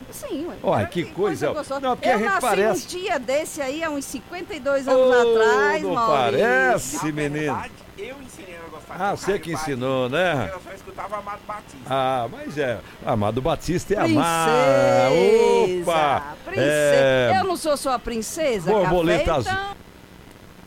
Sim, ué. Olha, que coisa. Gostosa. Não, porque eu a gente nasci parece. um dia desse aí, há uns 52 anos atrás, Não Maurício. parece, Na menino. verdade, eu ensinei ela a gostar de Ah, Tom você que Caio ensinou, Bahia. né? Eu só escutava Amado Batista. Ah, mas é. Amado Batista é Princesa. amar. Opa! Princesa. É... Eu não sou sua princesa, Borboleta café, azul. então...